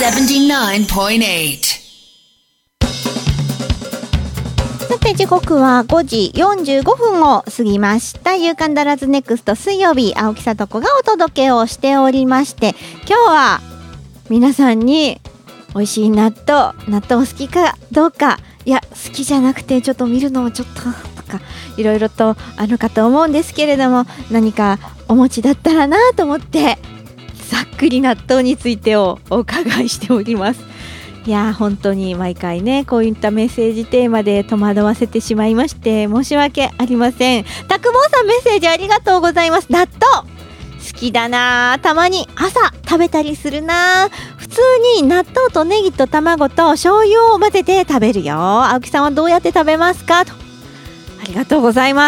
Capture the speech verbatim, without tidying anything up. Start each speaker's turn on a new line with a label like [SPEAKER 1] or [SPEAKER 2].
[SPEAKER 1] ななじゅうきゅうてんはち。
[SPEAKER 2] さて時刻はごじよんじゅうごふんを過ぎました。夕刊ダラズネクスト水曜日、青木さと子がお届けをしておりまして、今日は皆さんに美味しい納豆納豆好きかどうか、いや好きじゃなくてちょっと見るのもちょっととかいろいろとあるかと思うんですけれども、何かお持ちだったらなと思ってざっくり納豆についてをお伺いしております。いや本当に毎回ねこういったメッセージテーマで戸惑わせてしまいまして申し訳ありません。たくぼうさんメッセージありがとうございます。納豆好きだな、たまに朝食べたりするな。普通に納豆とネギと卵と醤油を混ぜて食べるよ。青木さんはどうやって食べますかと、ありがとうございます。